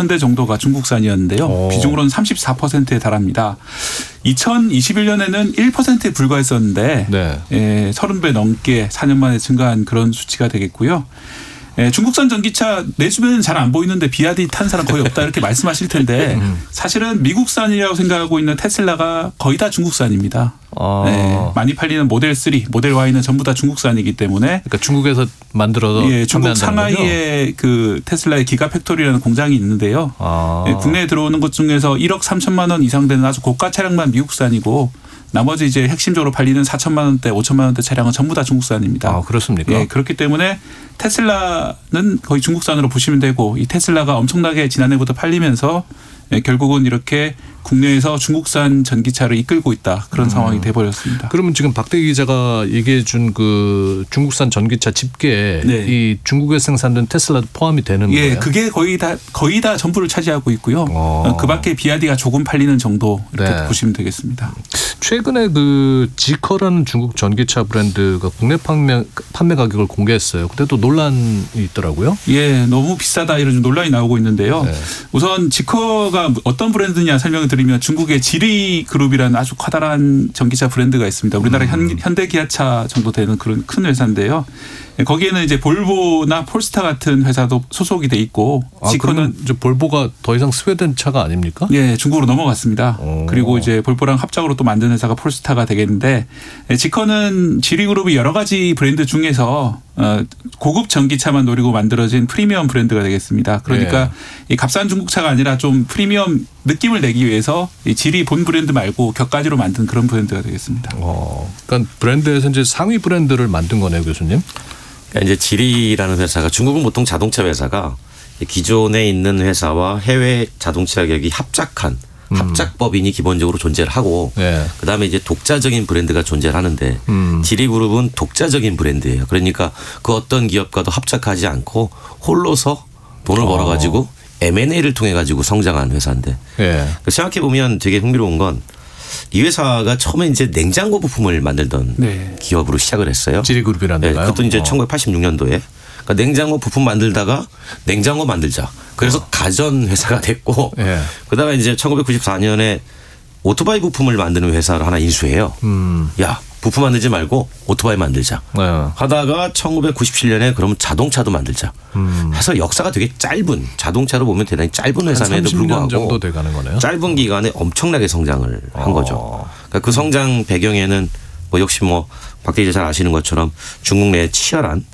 5천 대 정도가 중국산이었는데요. 비중으로는 34%에 달합니다. 2021년에는 1%에 불과했었는데 네. 30배 넘게 4년 만에 증가한 그런 수치가 되겠고요. 중국산 전기차 내 주변에는 잘 안 보이는데 비아디 탄 사람 거의 없다 이렇게 말씀하실 텐데 사실은 미국산이라고 생각하고 있는 테슬라가 거의 다 중국산입니다. 많이 팔리는 모델 3, 모델 Y는 전부 다 중국산이기 때문에 그러니까 중국에서 만들어서 중국 상하이에 그 테슬라의 기가팩토리라는 공장이 있는데요. 국내에 들어오는 것 중에서 1억 3천만 원 이상 되는 아주 고가 차량만 미국산이고 나머지 이제 핵심적으로 팔리는 4천만 원대, 5천만 원대 차량은 전부 다 중국산입니다. 그렇습니까? 그렇기 때문에 테슬라는 거의 중국산으로 보시면 되고 이 테슬라가 엄청나게 지난해부터 팔리면서 결국은 이렇게 국내에서 중국산 전기차를 이끌고 있다. 그런 상황이 돼버렸습니다. 그러면 지금 박대기 기자가 얘기해 준 그 중국산 전기차 집계에 이 중국에서 생산된 테슬라도 포함이 되는 거예요? 그게 거의 다 전부를 차지하고 있고요. 그 밖에 비아디가 조금 팔리는 정도 이렇게 보시면 되겠습니다. 최근에 그 지커라는 중국 전기차 브랜드가 국내 판매 가격을 공개했어요. 그때도 논란이 있더라고요. 너무 비싸다 이런 논란이 나오고 있는데요. 우선 지커가 어떤 브랜드냐 설명을 드리면 중국의 지리그룹이라는 아주 커다란 전기차 브랜드가 있습니다. 우리나라 현대기아차 정도 되는 그런 큰 회사인데요. 거기에는 이제 볼보나 폴스타 같은 회사도 소속이 돼 있고 지커는 이제 볼보가 더 이상 스웨덴 차가 아닙니까? 중국으로 넘어갔습니다. 그리고 이제 볼보랑 합작으로 또 만든 회사가 폴스타가 되겠는데 지커는 지리그룹이 여러 가지 브랜드 중에서 고급 전기차만 노리고 만들어진 프리미엄 브랜드가 되겠습니다. 그러니까 이 값싼 중국차가 아니라 좀 프리미엄 느낌을 내기 위해서 이 지리 본 브랜드 말고 격가지로 만든 그런 브랜드가 되겠습니다. 그러니까 브랜드에서 이제 상위 브랜드를 만든 거네요, 교수님. 그러니까 이제 지리라는 회사가 중국은 보통 자동차 회사가 기존에 있는 회사와 해외 자동차 가격이 합작한 합작법인이 기본적으로 존재를 하고 그다음에 이제 독자적인 브랜드가 존재를 하는데 지리그룹은 독자적인 브랜드예요. 그러니까 그 어떤 기업과도 합작하지 않고 홀로서 돈을 벌어가지고 M&A를 통해 가지고 성장한 회사인데 생각해 보면 되게 흥미로운 건 이 회사가 처음에 이제 냉장고 부품을 만들던 기업으로 시작을 했어요. 지리그룹이라는 데가요? 그것도 이제 1986년도에. 그러니까 냉장고 부품 만들다가 냉장고 만들자. 그래서 가전 회사가 됐고 그다음에 이제 1994년에 오토바이 부품을 만드는 회사를 하나 인수해요. 야, 부품 만들지 말고 오토바이 만들자. 하다가 1997년에 그러면 자동차도 만들자. 해서 역사가 되게 짧은 자동차로 보면 대단히 짧은 회사임에도 불구하고 정도 돼가는 거네요. 짧은 기간에 엄청나게 성장을 한 거죠. 그러니까 그 성장 배경에는 역시 박 대기 잘 아시는 것처럼 중국 내에 치열한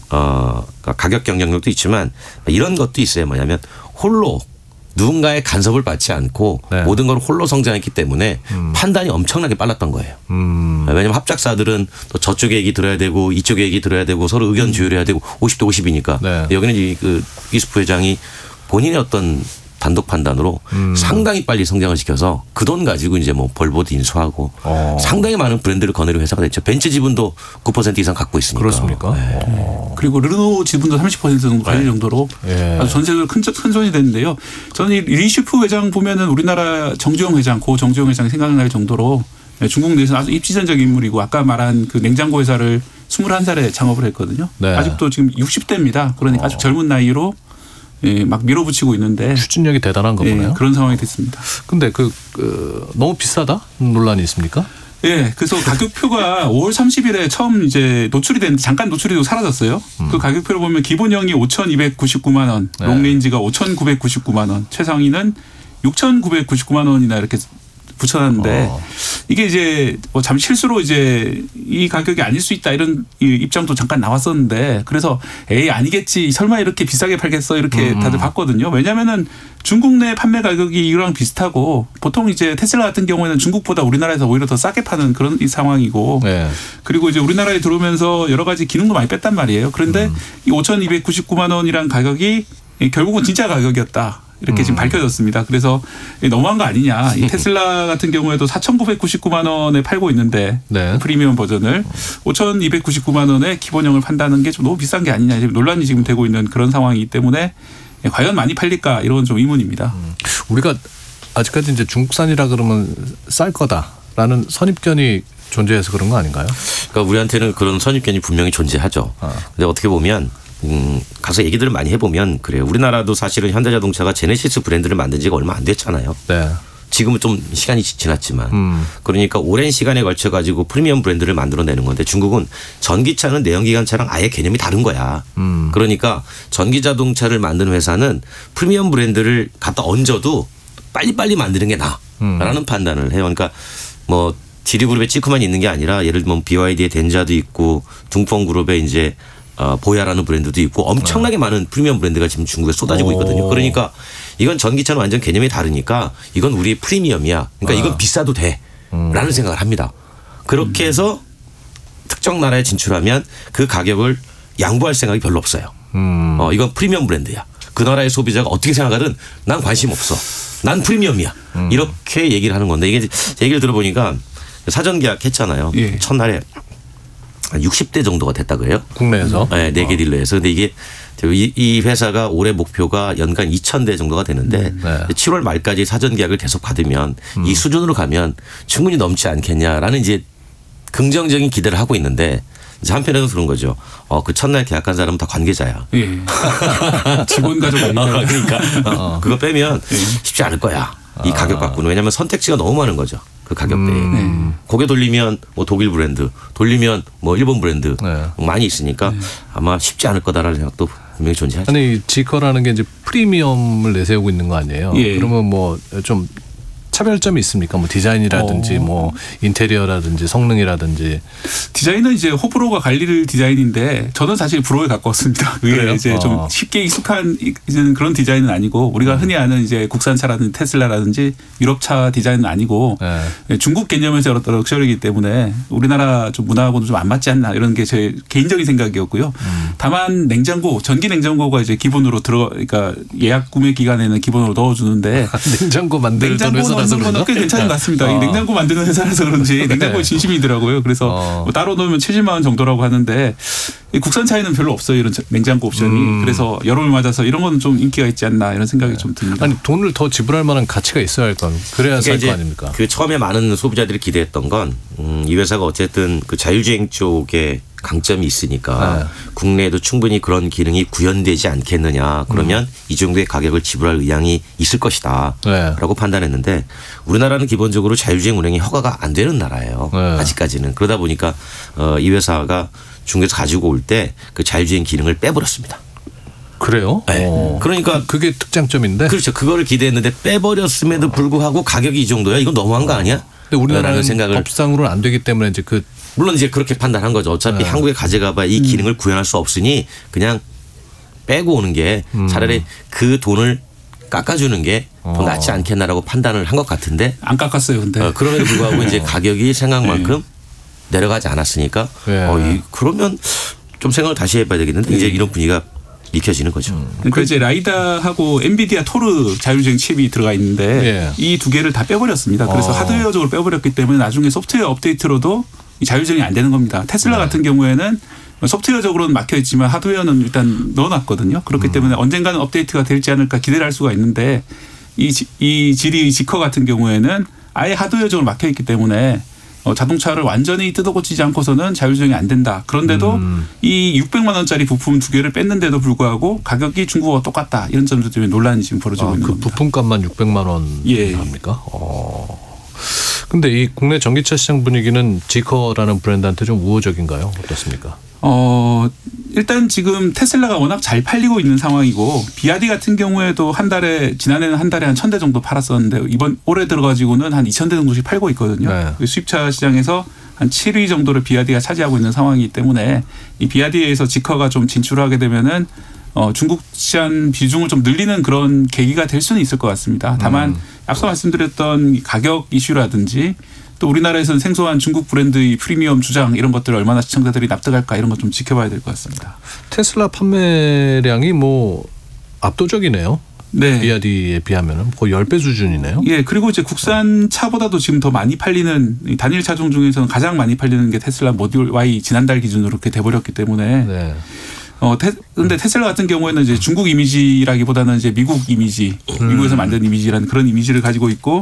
가격 경쟁력도 있지만 이런 것도 있어요. 뭐냐면 홀로 누군가의 간섭을 받지 않고 모든 걸 홀로 성장했기 때문에 판단이 엄청나게 빨랐던 거예요. 왜냐하면 합작사들은 또 저쪽의 얘기 들어야 되고 이쪽의 얘기 들어야 되고 서로 의견 조율해야 되고 50대 50이니까 여기는 그 이수프 회장이 본인의 어떤 단독 판단으로 상당히 빨리 성장을 시켜서 그 돈 가지고 이제 볼보도 인수하고 상당히 많은 브랜드를 거느리는 회사가 됐죠. 벤츠 지분도 9% 이상 갖고 있으니까. 그렇습니까? 그리고 르노 지분도 30% 정도 가질 정도로 아주 전세적으로 큰 손이 됐는데요. 저는 이 리슈프 회장 보면은 우리나라 정주영 회장, 고 정주영 회장이 생각날 정도로 중국 내에서 아주 입지전적 인물이고 아까 말한 그 냉장고 회사를 21살에 창업을 했거든요. 아직도 지금 60대입니다. 그러니까 아주 젊은 나이로 막 밀어붙이고 있는데 추진력이 대단한 거보네요. 그런 상황이 됐습니다. 근데 너무 비싸다 논란이 있습니까? 그래서 가격표가 5월 30일에 처음 이제 노출이 됐는데 잠깐 노출이 되고 사라졌어요. 그 가격표를 보면 기본형이 5,299만 원, 롱레인지가 5,999만 원, 최상위는 6,999만 원이나 이렇게 붙여놨는데 이게 이제 잠시 실수로 이제 이 가격이 아닐 수 있다 이런 입장도 잠깐 나왔었는데 그래서 아니겠지 설마 이렇게 비싸게 팔겠어 이렇게 다들 봤거든요. 왜냐하면은 중국 내 판매 가격이 이거랑 비슷하고 보통 이제 테슬라 같은 경우에는 중국보다 우리나라에서 오히려 더 싸게 파는 그런 상황이고 그리고 이제 우리나라에 들어오면서 여러 가지 기능도 많이 뺐단 말이에요. 그런데 이 5,299만 원이란 가격이 결국은 진짜 가격이었다. 이렇게 지금 밝혀졌습니다. 그래서 너무한 거 아니냐. 이 테슬라 같은 경우에도 4,999만 원에 팔고 있는데 프리미엄 버전을 5,299만 원에 기본형을 판다는 게 좀 너무 비싼 게 아니냐. 지금 논란이 지금 되고 있는 그런 상황이기 때문에 과연 많이 팔릴까 이런 좀 의문입니다. 우리가 아직까지 이제 중국산이라 그러면 쌀 거다라는 선입견이 존재해서 그런 거 아닌가요? 그러니까 우리한테는 그런 선입견이 분명히 존재하죠. 근데 어떻게 보면 가서 얘기들을 많이 해보면 그래요. 우리나라도 사실은 현대자동차가 제네시스 브랜드를 만든 지가 얼마 안 됐잖아요. 네. 지금은 좀 시간이 지났지만 그러니까 오랜 시간에 걸쳐 가지고 프리미엄 브랜드를 만들어내는 건데 중국은 전기차는 내연기관차랑 아예 개념이 다른 거야. 그러니까 전기자동차를 만드는 회사는 프리미엄 브랜드를 갖다 얹어도 빨리빨리 만드는 게 나라는 판단을 해요. 그러니까 뭐 지리그룹에 찌크만 있는 게 아니라 예를 들면 BYD의 덴자도 있고 둥펑그룹의 이제 보야라는 브랜드도 있고 엄청나게 많은 프리미엄 브랜드가 지금 중국에 쏟아지고 있거든요. 그러니까 이건 전기차는 완전 개념이 다르니까 이건 우리 프리미엄이야. 그러니까 이건 비싸도 돼라는 생각을 합니다. 그렇게 해서 특정 나라에 진출하면 그 가격을 양보할 생각이 별로 없어요. 이건 프리미엄 브랜드야. 그 나라의 소비자가 어떻게 생각하든 난 관심 없어. 난 프리미엄이야. 이렇게 얘기를 하는 건데 이게 얘기를 들어보니까 사전 계약했잖아요. 예. 첫날에 한 60대 정도가 됐다 그래요. 국내에서? 네, 4개 딜러에서. 근데 이게 이 회사가 올해 목표가 연간 2,000대 정도가 되는데 네. 7월 말까지 사전 계약을 계속 받으면 이 수준으로 가면 충분히 넘지 않겠냐라는 이제 긍정적인 기대를 하고 있는데 이제 한편에는 그런 거죠. 그 첫날 계약한 사람은 다 관계자야. 예. 직원 가족 아니에요. 그러니까 그거 빼면 쉽지 않을 거야. 이 가격 갖고는. 왜냐하면 선택지가 너무 많은 거죠. 그 가격대에. 고개 돌리면 뭐 독일 브랜드, 돌리면 뭐 일본 브랜드 많이 있으니까 아마 쉽지 않을 거다라는 생각도 분명히 존재하죠. 아니 지커라는 게 이제 프리미엄을 내세우고 있는 거 아니에요? 예. 그러면 뭐 좀 차별점이 있습니까? 뭐 디자인이라든지 뭐 인테리어라든지 성능이라든지. 디자인은 이제 호불호가 갈릴 디자인인데 저는 사실 불호에 가까웠습니다. 그게 그래요? 이제 좀 쉽게 익숙한 그런 디자인은 아니고 우리가 흔히 아는 이제 국산차라든지 테슬라라든지 유럽차 디자인은 아니고 중국 개념에서 여러 럭셔리이기 때문에 우리나라 좀 문화하고는 좀 안 맞지 않나 이런 게 제 개인적인 생각이었고요. 다만 냉장고, 전기 냉장고가 이제 기본으로 그러니까 예약 구매 기간에는 기본으로 넣어주는데 냉장고 만드는 회사라서 넣는 건 꽤 괜찮은 것 같습니다. 이 냉장고 만드는 회사라서 그런지 냉장고에 진심이더라고요. 그래서 뭐 따로 놓으면 70만 원 정도라고 하는데 국산차에는 별로 없어요. 이런 냉장고 옵션이. 그래서 여름을 맞아서 이런 건 좀 인기가 있지 않나 이런 생각이 좀 듭니다. 아니 돈을 더 지불할 만한 가치가 있어야 할 거 그래야 살 거 아닙니까? 그 처음에 많은 소비자들이 기대했던 건 이 회사가 어쨌든 그 자율주행 쪽에 강점이 있으니까 국내에도 충분히 그런 기능이 구현되지 않겠느냐. 그러면 이 정도의 가격을 지불할 의향이 있을 것이다 라고 판단했는데 우리나라는 기본적으로 자율주행 운행이 허가가 안 되는 나라예요. 아직까지는. 그러다 보니까 이 회사가 중국에서 가지고 올 때 그 자율주행 기능을 빼버렸습니다. 그래요? 네. 그러니까 그게 특장점인데. 그렇죠. 그거를 기대했는데 빼버렸음에도 불구하고 가격이 이 정도야. 이건 너무한 거 아니야? 근데 우리나라는 생각을 법상으로는 안 되기 때문에 이제 물론 이제 그렇게 판단한 거죠. 어차피 한국에 가져가봐야 이 기능을 구현할 수 없으니 그냥 빼고 오는 게 차라리 그 돈을 깎아주는 게 더 낫지 않겠나라고 판단을 한 것 같은데 안 깎았어요. 근데 그럼에도 불구하고 이제 가격이 생각만큼 내려가지 않았으니까 그러면 좀 생각을 다시 해봐야 되겠는데 이제 이런 분위기가 익혀지는 거죠. 그러니까 이제 라이다하고 엔비디아 토르 자율주행 칩이 들어가 있는데 이 두 개를 다 빼버렸습니다. 그래서 하드웨어적으로 빼버렸기 때문에 나중에 소프트웨어 업데이트로도 자율주행이 안 되는 겁니다. 테슬라 같은 경우에는 소프트웨어적으로는 막혀 있지만 하드웨어는 일단 넣어놨거든요. 그렇기 때문에 언젠가는 업데이트가 될지 않을까 기대를 할 수가 있는데 이 지리 지커 같은 경우에는 아예 하드웨어적으로 막혀 있기 때문에 자동차를 완전히 뜯어고치지 않고서는 자율주행이 안 된다. 그런데도 이 600만 원짜리 부품 두 개를 뺐는데도 불구하고 가격이 중국과 똑같다. 이런 점들 때문에 논란이 지금 벌어지고 있는 겁니다. 그 부품값만 600만 원입니까? 근데 이 국내 전기차 시장 분위기는 지커라는 브랜드한테 좀 우호적인가요? 어떻습니까? 일단 지금 테슬라가 워낙 잘 팔리고 있는 상황이고 비아디 같은 경우에도 지난해는 한 달에 한 1,000대 정도 팔았었는데 올해 들어가지고는 한 2,000대 정도씩 팔고 있거든요. 수입차 시장에서 한 7위 정도를 비아디가 차지하고 있는 상황이기 때문에 이 비아디에서 지커가 좀 진출하게 되면은 중국 시장 비중을 좀 늘리는 그런 계기가 될 수는 있을 것 같습니다. 다만 앞서 말씀드렸던 가격 이슈라든지 또 우리나라에서는 생소한 중국 브랜드의 프리미엄 주장 이런 것들을 얼마나 시청자들이 납득할까 이런 것 좀 지켜봐야 될 것 같습니다. 테슬라 판매량이 뭐 압도적이네요. 네. 비아디에 비하면 거의 10배 수준이네요. 예, 그리고 이제 국산 차보다도 지금 더 많이 팔리는 단일 차종 중에서는 가장 많이 팔리는 게 테슬라 모듈 Y 지난달 기준으로 그렇게 돼버렸기 때문에. 근데 테슬라 같은 경우에는 이제 중국 이미지라기보다는 이제 미국 이미지, 미국에서 만든 이미지라는 그런 이미지를 가지고 있고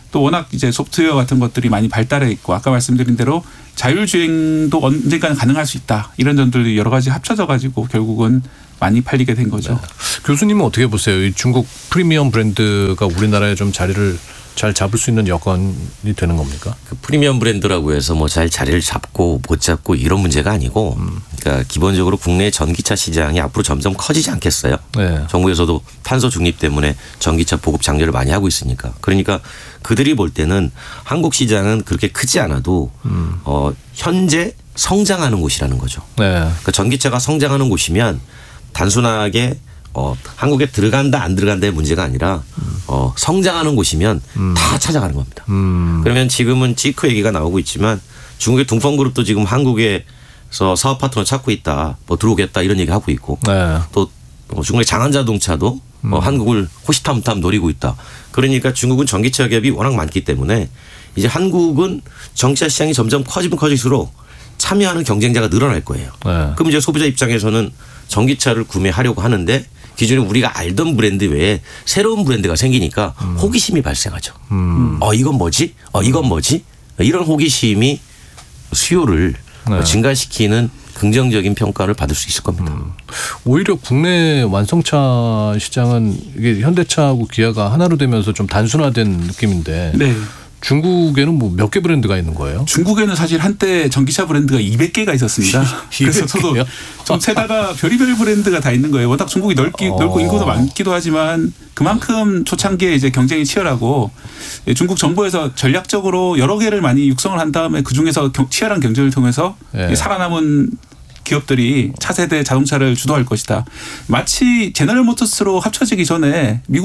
또 워낙 이제 소프트웨어 같은 것들이 많이 발달해 있고 아까 말씀드린 대로 자율주행도 언젠가는 가능할 수 있다. 이런 점들이 여러 가지 합쳐져 가지고 결국은 많이 팔리게 된 거죠. 네. 교수님은 어떻게 보세요? 이 중국 프리미엄 브랜드가 우리나라에 좀 자리를 잘 잡을 수 있는 여건이 되는 겁니까? 그 프리미엄 브랜드라고 해서 뭐 잘 자리를 잡고 못 잡고 이런 문제가 아니고 그러니까 기본적으로 국내 전기차 시장이 앞으로 점점 커지지 않겠어요? 네. 정부에서도 탄소 중립 때문에 전기차 보급 장려를 많이 하고 있으니까. 그러니까 그들이 볼 때는 한국 시장은 그렇게 크지 않아도 현재 성장하는 곳이라는 거죠. 네. 그러니까 전기차가 성장하는 곳이면 단순하게 한국에 들어간다 안 들어간다의 문제가 아니라 성장하는 곳이면 다 찾아가는 겁니다. 그러면 지금은 지크 얘기가 나오고 있지만 중국의 둥펑그룹도 지금 한국에서 사업 파트너 찾고 있다. 뭐 들어오겠다 이런 얘기 하고 있고 네. 또 중국의 장안자동차도 한국을 호시탐탐 노리고 있다. 그러니까 중국은 전기차 기업이 워낙 많기 때문에 이제 한국은 전기차 시장이 점점 커지면 커질수록 참여하는 경쟁자가 늘어날 거예요. 네. 그럼 이제 소비자 입장에서는 전기차를 구매하려고 하는데 기존에 우리가 알던 브랜드 외에 새로운 브랜드가 생기니까 호기심이 발생하죠. 이건 뭐지? 이건 뭐지? 이런 호기심이 수요를 네. 증가시키는 긍정적인 평가를 받을 수 있을 겁니다. 오히려 국내 완성차 시장은 이게 현대차하고 기아가 하나로 되면서 좀 단순화된 느낌인데 네. 중국에는 뭐 몇 개 브랜드가 있는 거예요? 중국에는 사실 한때 전기차 브랜드가 200개가 있었습니다. 그래서 저도 좀 세다가 별의별 브랜드가 다 있는 거예요. 워낙 중국이 넓고 인구도 많기도 하지만 그만큼 초창기에 이제 경쟁이 치열하고 중국 정부에서 전략적으로 여러 개를 많이 육성을 한 다음에 그 중에서 치열한 경쟁을 통해서 네. 살아남은 기업들이 차세대 자동차를 주도할 것이다. 마치 제너럴 모터스로 합쳐지기 전에 미국